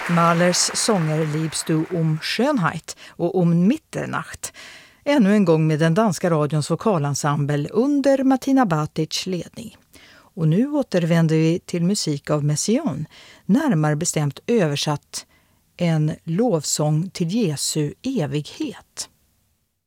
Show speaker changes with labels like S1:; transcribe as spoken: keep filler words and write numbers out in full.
S1: Mahlers sånger Liebst du um Schönheit och um Mitternacht. Ännu en gång med den danska radions vokalensemble under Martina Batic ledning. Och nu återvänder vi till musik av Messiaen, närmare bestämt översatt en lovsång till Jesu evighet.